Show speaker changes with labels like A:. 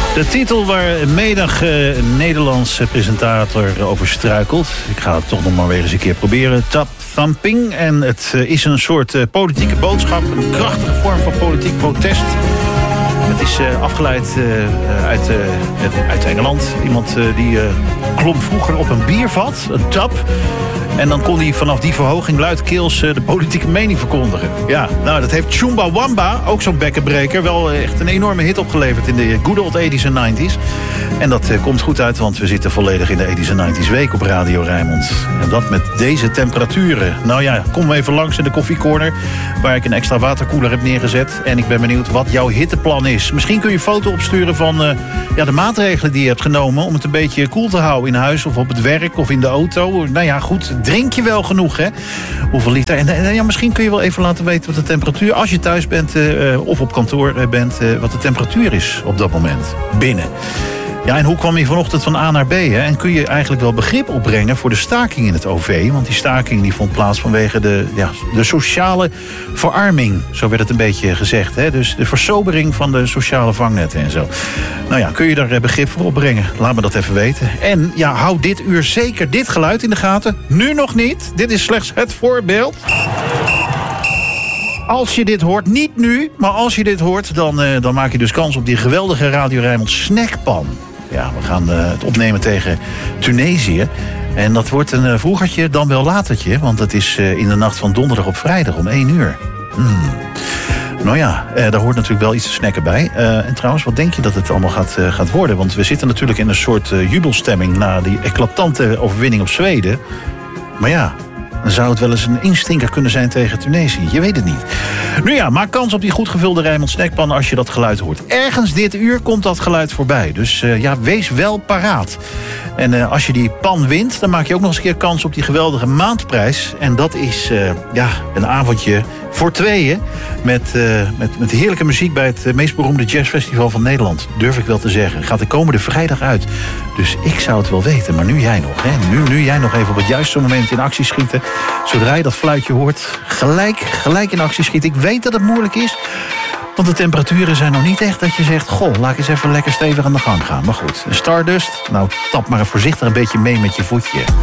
A: De titel waar menig Nederlandse presentator over struikelt. Ik ga het toch nog maar weer eens een keer proberen. Tap thumping. En het is een soort politieke boodschap. Een krachtige vorm van politiek protest. Het is afgeleid uit Engeland. Iemand die klom vroeger op een biervat, een tap. En dan kon hij vanaf die verhoging luidkeels de politieke mening verkondigen. Ja, nou, dat heeft Chumbawamba, ook zo'n bekkenbreker, wel echt een enorme hit opgeleverd in de good old 80s en 90s. En dat komt goed uit, want we zitten volledig in de 80s en 90s week op Radio Rijnmond. En dat met deze temperaturen. Nou ja, kom even langs in de koffiecorner, waar ik een extra waterkoeler heb neergezet. En ik ben benieuwd wat jouw hitteplan is. Misschien kun je een foto opsturen van de maatregelen die je hebt genomen om het een beetje koel te houden in huis of op het werk of in de auto. Nou ja, goed, drink je wel genoeg, hè? Hoeveel liter? En ja, misschien kun je wel even laten weten wat de temperatuur, als je thuis bent of op kantoor bent, wat de temperatuur is op dat moment binnen. Ja, en hoe kwam je vanochtend van A naar B? Hè? En kun je eigenlijk wel begrip opbrengen voor de staking in het OV? Want die staking die vond plaats vanwege de sociale verarming. Zo werd het een beetje gezegd. Hè? Dus de versobering van de sociale vangnetten en zo. Nou ja, kun je daar begrip voor opbrengen? Laat me dat even weten. En ja, hou dit uur zeker dit geluid in de gaten. Nu nog niet. Dit is slechts het voorbeeld. Als je dit hoort, niet nu, maar als je dit hoort, dan maak je dus kans op die geweldige Radio Rijnmond snackpan. Ja, we gaan het opnemen tegen Tunesië. En dat wordt een vroegertje, dan wel latertje. Want het is in de nacht van donderdag op vrijdag om 1 uur. Nou ja, daar hoort natuurlijk wel iets te snacken bij. En trouwens, wat denk je dat het allemaal gaat worden? Want we zitten natuurlijk in een soort jubelstemming na die eclatante overwinning op Zweden. Maar ja, dan zou het wel eens een instinker kunnen zijn tegen Tunesië. Je weet het niet. Nu ja, maak kans op die goed gevulde Rijnmond snackpan als je dat geluid hoort. Ergens dit uur komt dat geluid voorbij. Dus wees wel paraat. En als je die pan wint, dan maak je ook nog eens een keer kans op die geweldige maandprijs. En dat is een avondje voor tweeën. Met heerlijke muziek bij het meest beroemde jazzfestival van Nederland. Durf ik wel te zeggen. Gaat de komende vrijdag uit. Dus ik zou het wel weten, maar nu jij nog. Hè? Nu jij nog even op het juiste moment in actie schieten. Zodra je dat fluitje hoort, gelijk in actie schieten. Ik weet dat het moeilijk is. Want de temperaturen zijn nog niet echt dat je zegt, goh, laat ik eens even lekker stevig aan de gang gaan. Maar goed, een Stardust, nou tap maar voorzichtig een beetje mee met je voetje.